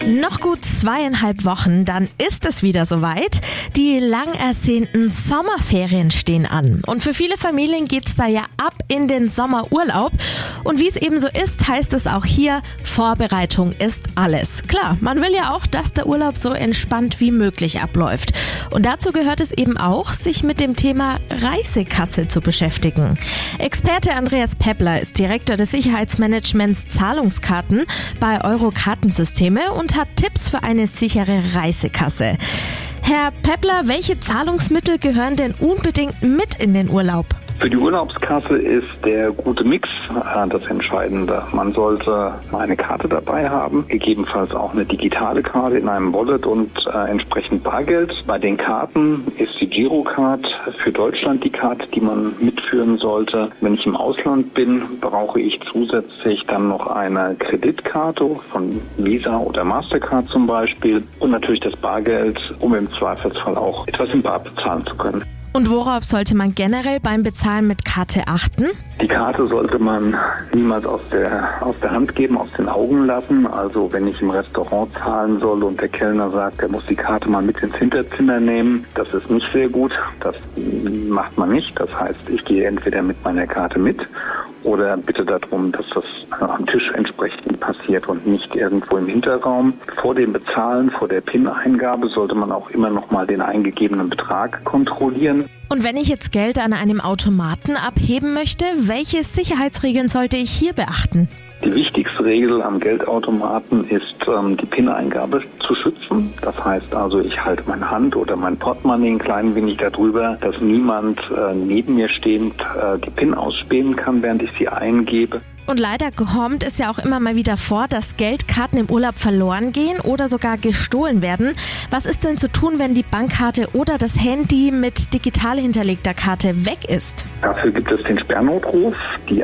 Noch gut 2,5 Wochen, dann ist es wieder soweit. Die lang ersehnten Sommerferien stehen an. Und für viele Familien geht's da ja ab in den Sommerurlaub. Und wie es eben so ist, heißt es auch hier, Vorbereitung ist alles. Klar, man will ja auch, dass der Urlaub so entspannt wie möglich abläuft. Und dazu gehört es eben auch, sich mit dem Thema Reisekasse zu beschäftigen. Experte Andreas Peppler ist Direktor des Sicherheitsmanagements Zahlungskarten bei Euro Kartensysteme und hat Tipps für eine sichere Reisekasse. Herr Peppler, welche Zahlungsmittel gehören denn unbedingt mit in den Urlaub? Für die Urlaubskasse ist der gute Mix das Entscheidende. Man sollte eine Karte dabei haben, gegebenenfalls auch eine digitale Karte in einem Wallet und entsprechend Bargeld. Bei den Karten ist die Girocard für Deutschland die Karte, die man mitführen sollte. Wenn ich im Ausland bin, brauche ich zusätzlich dann noch eine Kreditkarte von Visa oder Mastercard zum Beispiel und natürlich das Bargeld, um im Zweifelsfall auch etwas im Bar bezahlen zu können. Und worauf sollte man generell beim Bezahlen mit Karte achten? Die Karte sollte man niemals aus der Hand geben, aus den Augen lassen. Also wenn ich im Restaurant zahlen soll und der Kellner sagt, er muss die Karte mal mit ins Hinterzimmer nehmen, das ist nicht sehr gut. Das macht man nicht. Das heißt, ich gehe entweder mit meiner Karte mit oder bitte darum, dass das am Tisch entsprechend passiert und nicht irgendwo im Hinterraum. Vor dem Bezahlen, vor der PIN-Eingabe sollte man auch immer noch mal den eingegebenen Betrag kontrollieren. Und wenn ich jetzt Geld an einem Automaten abheben möchte, welche Sicherheitsregeln sollte ich hier beachten? Die wichtigste Regel am Geldautomaten ist, die PIN-Eingabe zu schützen. Das heißt also, ich halte meine Hand oder mein Portemonnaie ein klein wenig darüber, dass niemand neben mir stehend die PIN ausspähen kann, während ich sie eingebe. Und leider kommt es ja auch immer mal wieder vor, dass Geldkarten im Urlaub verloren gehen oder sogar gestohlen werden. Was ist denn zu tun, wenn die Bankkarte oder das Handy mit digital hinterlegter Karte weg ist? Dafür gibt es den Sperrnotruf, die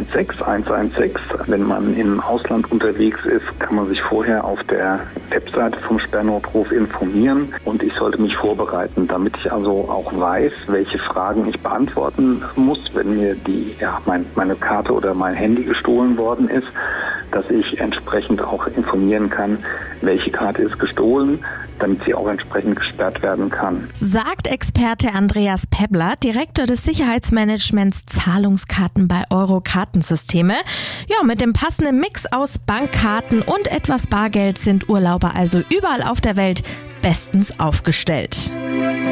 116. Wenn man im Ausland unterwegs ist, kann man sich vorher auf der Webseite vom Sperrnotruf informieren und ich sollte mich vorbereiten, damit ich also auch weiß, welche Fragen ich beantworten muss, wenn mir meine Karte oder mein Handy gestohlen worden ist, dass ich entsprechend auch informieren kann, welche Karte ist gestohlen, damit sie auch entsprechend gesperrt werden kann. Sagt Experte Andreas Peppler, Direktor des Sicherheitsmanagements Zahlungskarten bei Euro Kartensysteme. Ja, mit dem passenden Mix aus Bankkarten und etwas Bargeld sind Urlauber also überall auf der Welt bestens aufgestellt.